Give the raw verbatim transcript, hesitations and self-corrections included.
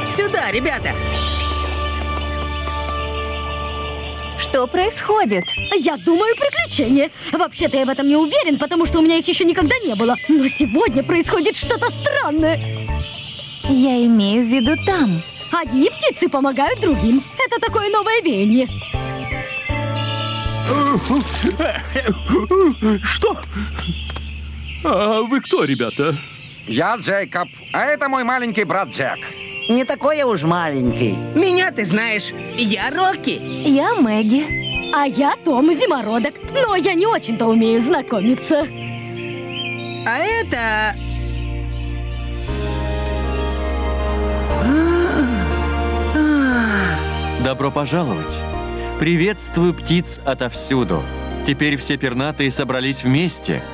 Сюда, ребята! Что происходит? Я думаю, приключения. Вообще-то я в этом не уверен, потому что у меня их еще никогда не было. Но сегодня происходит что-то странное. Я имею в виду там. Одни птицы помогают другим. Это такое новое веяние. Что? А вы кто, ребята? Я Джейкоб, а это мой маленький брат Джек. Не такой я уж маленький. Меня ты знаешь. Я Рокки. Я Мэгги. А я Том Зимородок. Но я не очень-то умею знакомиться. А это... Добро пожаловать. Приветствую птиц отовсюду. Теперь все пернатые собрались вместе.